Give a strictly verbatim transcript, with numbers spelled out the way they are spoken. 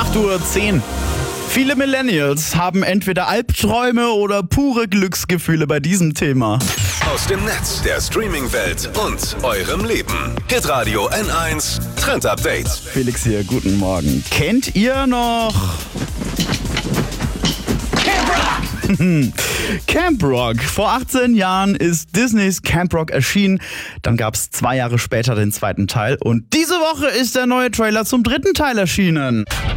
acht Uhr zehn. Viele Millennials haben entweder Albträume oder pure Glücksgefühle bei diesem Thema. Aus dem Netz, der Streaming-Welt und eurem Leben. Hitradio N eins Trend Update. Felix hier, guten Morgen. Kennt ihr noch Camp Rock? Camp Rock. Vor achtzehn Jahren ist Disneys Camp Rock erschienen. Dann gab es zwei Jahre später den zweiten Teil. Und diese Woche ist der neue Trailer zum dritten Teil erschienen.